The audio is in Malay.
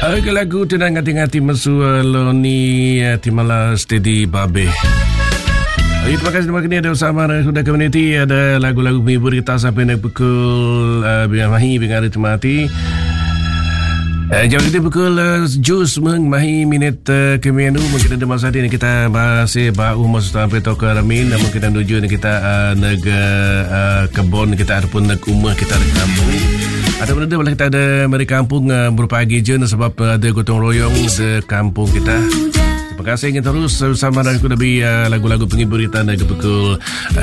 Harga lagu tenang ngati-ngati mesua Loni Timala Steady Babe. Terima kasih ada bersama sudah community. Ada lagu-lagu menghibur kita sampai nak pukul mahi bingar temati. Jam kita pukul jus mahi minit kemianu. Mungkin ada masa ini kita masih baru masuk sampai toko Ramin. Namun kita menuju kita neg kebun kita ataupun neg rumah kita di kampung. Ada benda bila kita ada mari kampung berupa agijen sebab ada gotong royong di kampung kita. Terima kasih ingin terus bersama dan aku lebih lagu-lagu penghibur kita dari pukul